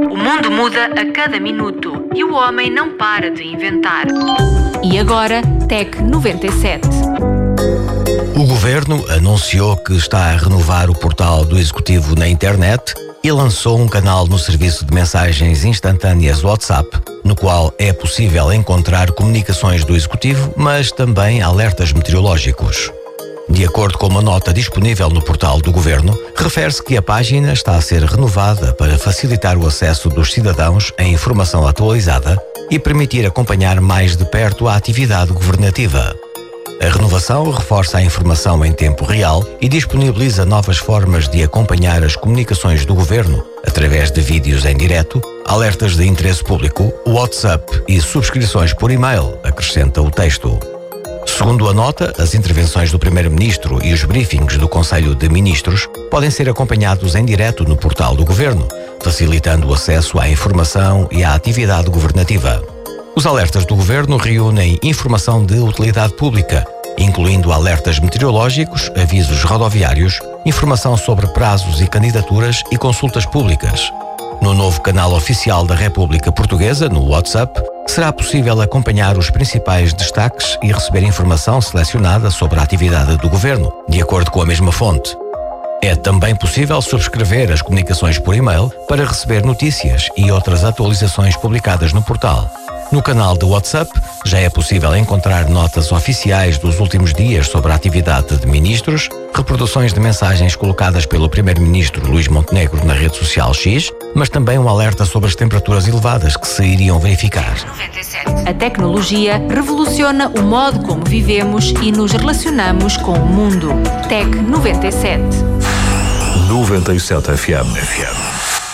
O mundo muda a cada minuto e o homem não para de inventar. E agora, Tec 97. O Governo anunciou que está a renovar o portal do Executivo na internet e lançou um canal no serviço de mensagens instantâneas WhatsApp, no qual é possível encontrar comunicações do Executivo, mas também alertas meteorológicos. De acordo com uma nota disponível no portal do Governo, refere-se que a página está a ser renovada para facilitar o acesso dos cidadãos à informação atualizada e permitir acompanhar mais de perto a atividade governativa. A renovação reforça a informação em tempo real e disponibiliza novas formas de acompanhar as comunicações do Governo através de vídeos em direto, alertas de interesse público, WhatsApp e subscrições por e-mail, acrescenta o texto. Segundo a nota, as intervenções do Primeiro-Ministro e os briefings do Conselho de Ministros podem ser acompanhados em direto no portal do Governo, facilitando o acesso à informação e à atividade governativa. Os alertas do Governo reúnem informação de utilidade pública, incluindo alertas meteorológicos, avisos rodoviários, informação sobre prazos e candidaturas e consultas públicas. No novo canal oficial da República Portuguesa, no WhatsApp, será possível acompanhar os principais destaques e receber informação selecionada sobre a atividade do Governo, de acordo com a mesma fonte. É também possível subscrever as comunicações por e-mail para receber notícias e outras atualizações publicadas no portal. No canal do WhatsApp, já é possível encontrar notas oficiais dos últimos dias sobre a atividade de ministros, reproduções de mensagens colocadas pelo Primeiro-Ministro Luís Montenegro na rede social X, mas também um alerta sobre as temperaturas elevadas que se iriam verificar. A tecnologia revoluciona o modo como vivemos e nos relacionamos com o mundo. Tec 97. 97 FM.